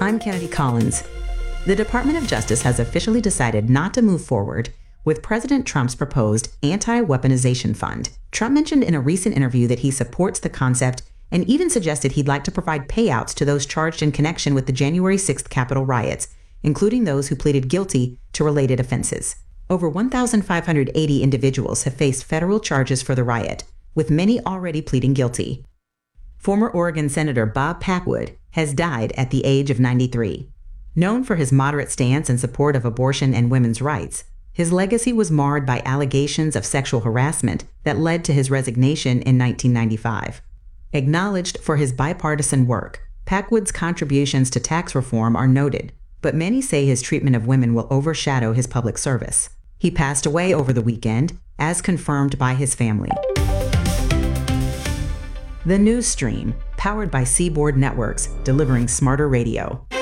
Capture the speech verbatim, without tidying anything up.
I'm Kennedy Collins. The Department of Justice has officially decided not to move forward with President Trump's proposed anti-weaponization fund. Trump mentioned in a recent interview that he supports the concept and even suggested he'd like to provide payouts to those charged in connection with the January sixth Capitol riots, including those who pleaded guilty to related offenses. Over one thousand five hundred eighty individuals have faced federal charges for the riot, with many already pleading guilty. Former Oregon Senator Bob Packwood has died at the age of ninety-three. Known for his moderate stance in support of abortion and women's rights, his legacy was marred by allegations of sexual harassment that led to his resignation in nineteen ninety-five. Acknowledged for his bipartisan work, Packwood's contributions to tax reform are noted, but many say his treatment of women will overshadow his public service. He passed away over the weekend, as confirmed by his family. The News Stream, powered by Seaboard Networks, delivering smarter radio.